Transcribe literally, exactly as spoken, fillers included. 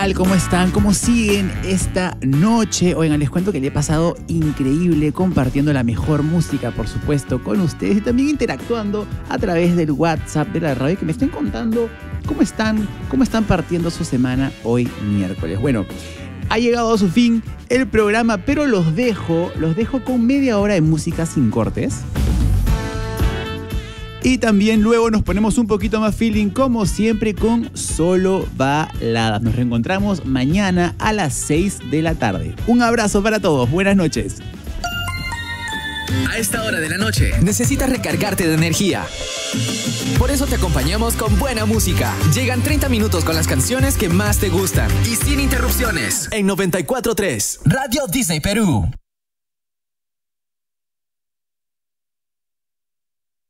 ¿Cómo están? ¿Cómo siguen esta noche? Oigan, les cuento que le he pasado increíble compartiendo la mejor música, por supuesto, con ustedes y también interactuando a través del WhatsApp de la radio, que me estén contando cómo están, cómo están partiendo su semana hoy miércoles. Bueno, ha llegado a su fin el programa, pero los dejo, los dejo con media hora de música sin cortes. Y también luego nos ponemos un poquito más feeling, como siempre, con Solo Baladas. Nos reencontramos mañana a las seis de la tarde. Un abrazo para todos. Buenas noches. A esta hora de la noche necesitas recargarte de energía. Por eso te acompañamos con buena música. Llegan treinta minutos con las canciones que más te gustan y sin interrupciones. En noventa y cuatro punto tres Radio Disney Perú.